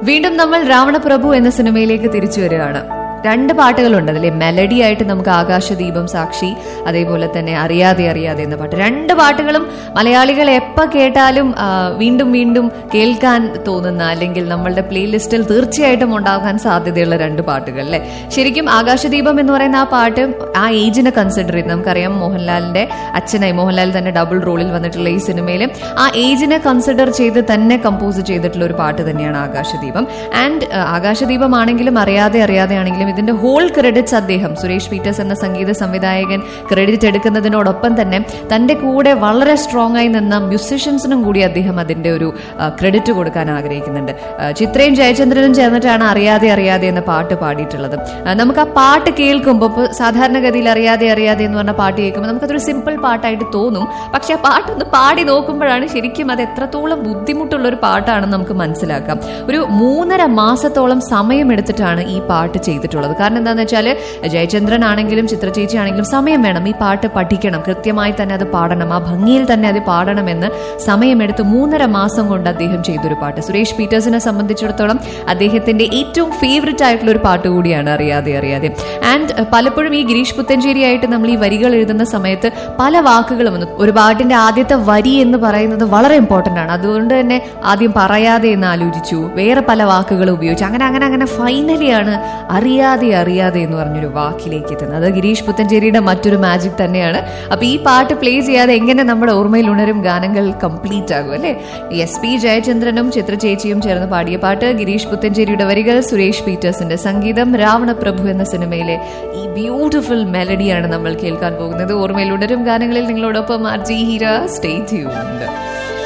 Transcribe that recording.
വീണ്ടും നമ്മൾ രാവണപ്രഭു എന്ന സിനിമയിലേക്ക് തിരിച്ചു വരികയാണ്. 2 പാട്ടുകളുണ്ട് അതിലെ. മെലഡി ആയിട്ട് നമുക്ക് ആകാശദീപം, സാക്ഷി, അതേപോലെ തന്നെ അറിയാതെ അറിയാതെ എന്ന പാട്ട്. 2 പാട്ടുകളും മലയാളികൾ എപ്പോൾ കേട്ടാലും വീണ്ടും വീണ്ടും കേൾക്കാൻ തോന്നുന്ന, അല്ലെങ്കിൽ നമ്മളുടെ പ്ലേലിസ്റ്റിൽ തീർച്ചയായിട്ടും ഉണ്ടാകാൻ സാധ്യതയുള്ള 2 പാട്ടുകൾ അല്ലെ. ശരിക്കും ആകാശദീപം എന്ന് പറയുന്ന ആ പാട്ട് ആ ഏജിനെ കൺസിഡർ ചെയ്ത്, നമുക്കറിയാം മോഹൻലാലിന്റെ അച്ഛനായി, മോഹൻലാൽ തന്നെ ഡബിൾ റോളിൽ വന്നിട്ടുള്ള ഈ സിനിമയിൽ ആ ഏജിനെ കൺസിഡർ ചെയ്ത് തന്നെ കമ്പോസ് ചെയ്തിട്ടുള്ള ഒരു പാട്ട് തന്നെയാണ് ആകാശദീപം. ആൻഡ് ആകാശദീപം ആണെങ്കിലും അറിയാതെ അറിയാതെ ആണെങ്കിലും ഇതിന്റെ ഹോൾ ക്രെഡിറ്റ്സ് അദ്ദേഹം, സുരേഷ് പീറ്റേഴ്സ് എന്ന സംഗീത സംവിധായകൻ ക്രെഡിറ്റ് എടുക്കുന്നതിനോടൊപ്പം തന്നെ തന്റെ കൂടെ വളരെ സ്ട്രോങ് ആയി നിന്ന മ്യൂസിഷ്യൻസിനും കൂടി അദ്ദേഹം അതിന്റെ ഒരു ക്രെഡിറ്റ് കൊടുക്കാൻ ആഗ്രഹിക്കുന്നുണ്ട്. ചിത്രയും ജയചന്ദ്രനും ചേർന്നിട്ടാണ് അറിയാതെ അറിയാതെ എന്ന പാട്ട് പാടിയിട്ടുള്ളത്. നമുക്ക് ആ പാട്ട് കേൾക്കുമ്പോൾ, ഇപ്പോൾ സാധാരണഗതിയിൽ അറിയാതെ അറിയാതെ എന്ന് പറഞ്ഞ പാട്ട് കേൾക്കുമ്പോൾ നമുക്കതൊരു സിമ്പിൾ പാട്ടായിട്ട് തോന്നും. പക്ഷെ ആ പാട്ടൊന്ന് പാടി നോക്കുമ്പോഴാണ് ശരിക്കും അത് എത്രത്തോളം ബുദ്ധിമുട്ടുള്ള ഒരു പാട്ടാണെന്ന് നമുക്ക് മനസ്സിലാക്കാം. ഒരു 3.5 മാസത്തോളം സമയമെടുത്തിട്ടാണ് ഈ പാട്ട് ചെയ്തിട്ടുള്ളത്. കാരണം എന്താണെന്ന് വെച്ചാൽ ജയചന്ദ്രൻ ആണെങ്കിലും ചിത്ര ചേച്ചി ആണെങ്കിലും സമയം വേണം, ഈ പാട്ട് പഠിക്കണം, കൃത്യമായി തന്നെ അത് പാടണം, ആ ഭംഗിയിൽ തന്നെ അത് പാടണമെന്ന് സമയമെടുത്ത് 3.5 മാസം കൊണ്ട് അദ്ദേഹം ചെയ്തൊരു പാട്ട്. സുരേഷ് പീറ്റേഴ്സിനെ സംബന്ധിച്ചിടത്തോളം അദ്ദേഹത്തിന്റെ ഏറ്റവും ഫേവറേറ്റ് ആയിട്ടുള്ള ഒരു പാട്ട് കൂടിയാണ് അറിയാതെ അറിയാതെ. ആൻഡ് പലപ്പോഴും ഈ ഗിരീഷ് പുത്തഞ്ചേരി ആയിട്ട് നമ്മൾ ഈ വരികൾ എഴുതുന്ന സമയത്ത് പല വാക്കുകളും, ഒരു പാട്ടിന്റെ ആദ്യത്തെ വരി എന്ന് പറയുന്നത് വളരെ ഇമ്പോർട്ടന്റ് ആണ്. അതുകൊണ്ട് തന്നെ ആദ്യം പറയാതെ എന്ന് ആലോചിച്ചു, വേറെ പല വാക്കുകൾ ഉപയോഗിച്ചു, അങ്ങനെ അങ്ങനെ അങ്ങനെ ഫൈനലിയാണ് അറിയാതെ അറിയാതെ എന്ന് പറഞ്ഞൊരു വാക്കിലേക്ക് എത്തുന്നത്. അത് ഗിരീഷ് പുത്തഞ്ചേരിയുടെ മറ്റൊരു മാജിക് തന്നെയാണ്. അപ്പൊ ഈ പാട്ട് പ്ലേ ചെയ്യാതെ എങ്ങനെ നമ്മുടെ ഓർമ്മയിൽ ഉണരും ഗാനങ്ങൾ കംപ്ലീറ്റ് ആകും അല്ലെ. SP ജയചന്ദ്രനും ചിത്ര ചേച്ചിയും ചേർന്ന് പാടിയ പാട്ട്, ഗിരീഷ് പുത്തഞ്ചേരിയുടെ വരികൾ, സുരേഷ് പീറ്റേഴ്സിന്റെ സംഗീതം. രാവണപ്രഭു എന്ന സിനിമയിലെ ഈ ബ്യൂട്ടിഫുൾ മെലഡിയാണ് നമ്മൾ കേൾക്കാൻ പോകുന്നത്. ഓർമ്മയിൽ ഉണരും ഗാനങ്ങളിൽ നിങ്ങളോടൊപ്പം RJ ഹീര. Stay tuned.